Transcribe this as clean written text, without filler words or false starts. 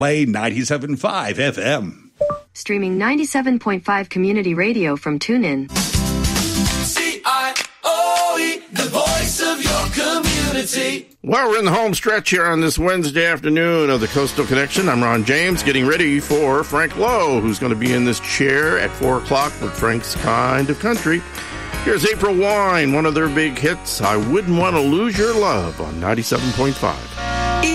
Play 97.5 FM. Streaming 97.5 community radio from TuneIn. CIOE, the voice of your community. Well, we're in the home stretch here on this Wednesday afternoon of the Coastal Connection. I'm Ron James, getting ready for Frank Lowe, who's going to be in this chair at 4 o'clock with Frank's Kind of Country. Here's April Wine, one of their big hits, I Wouldn't Want to Lose Your Love on 97.5.